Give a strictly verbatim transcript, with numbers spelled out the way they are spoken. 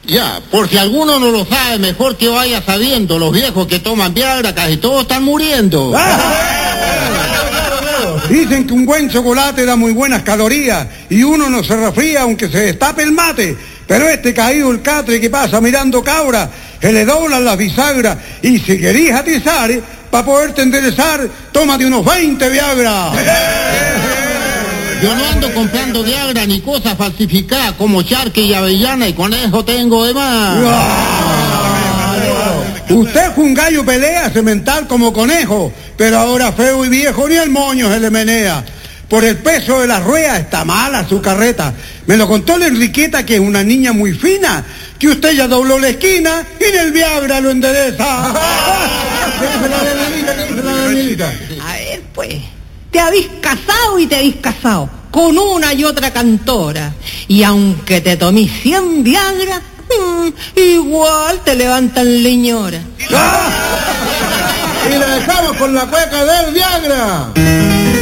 Ya, por si alguno no lo sabe, mejor que vaya sabiendo, los viejos que toman Viagra casi todos están muriendo. Dicen que un buen chocolate da muy buenas calorías y uno no se resfría aunque se destape el mate. Pero este caído el catre que pasa mirando cabra, se le doblan las bisagras y si querís atizar, para poderte enderezar, tómate unos veinte Viagra. Yo no ando comprando Viagra ni cosas falsificadas como charque y avellana y con eso tengo de más. Usted fue un gallo pelea semental como conejo, pero ahora feo y viejo ni el moño se le menea. Por el peso de la rueda está mala su carreta. Me lo contó la Enriqueta, que es una niña muy fina, que usted ya dobló la esquina y en el Viagra lo endereza. A ver, pues, te habéis casado y te habéis casado con una y otra cantora. Y aunque te tomís cien Viagra, mmm, igual te levantan leñora. Y la dejamos con la cueca del Viagra.